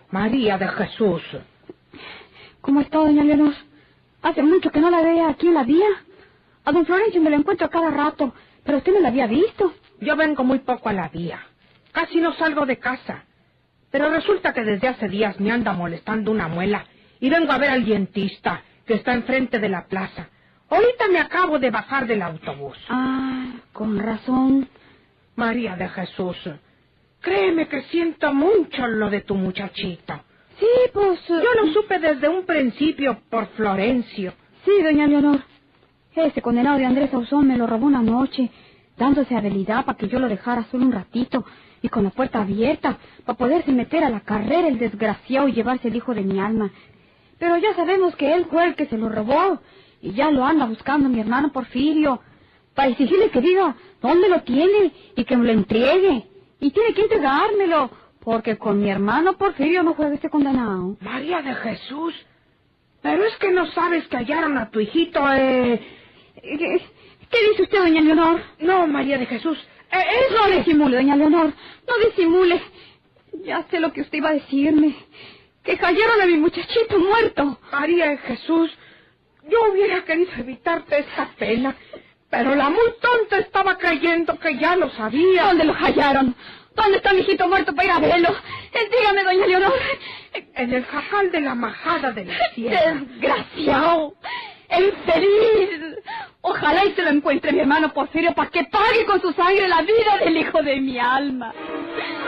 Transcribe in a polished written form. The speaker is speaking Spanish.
María de Jesús. ¿Cómo está, doña Leonor? Hace mucho que no la vea aquí en la vía. A don Florencio me lo encuentro a cada rato, pero usted no la había visto. Yo vengo muy poco a la vía. Casi no salgo de casa. Pero resulta que desde hace días me anda molestando una muela y vengo a ver al dentista que está enfrente de la plaza. Ahorita me acabo de bajar del autobús. Ah, con razón. María de Jesús, créeme que siento mucho lo de tu muchachito. Sí, pues... Yo lo supe desde un principio por Florencio. Sí, doña Leonor. Ese condenado de Andrés Ausón me lo robó una noche, dándose habilidad para que yo lo dejara solo un ratito y con la puerta abierta para poderse meter a la carrera el desgraciado y llevarse el hijo de mi alma. Pero ya sabemos que él fue el que se lo robó y ya lo anda buscando mi hermano Porfirio para exigirle que diga dónde lo tiene y que me lo entregue. Y tiene que entregármelo, porque con mi hermano Porfirio no juega este condenado. María de Jesús, pero es que no sabes que hallaron a tu hijito, ¿Qué dice usted, doña Leonor? No, María de Jesús, No disimule, doña Leonor, no disimule. Ya sé lo que usted iba a decirme, que hallaron a mi muchachito muerto. María de Jesús, yo hubiera querido evitarte esta pena, pero la muy tonta estaba creyendo que ya lo sabía. ¿Dónde lo hallaron? ¿Dónde está mi hijito muerto para ir a verlo? Dígame, doña Leonor. En el jacal de la majada de la sierra. ¡Desgraciado! ¡Infeliz! Ojalá y se lo encuentre mi hermano Porfirio para que pague con su sangre la vida del hijo de mi alma.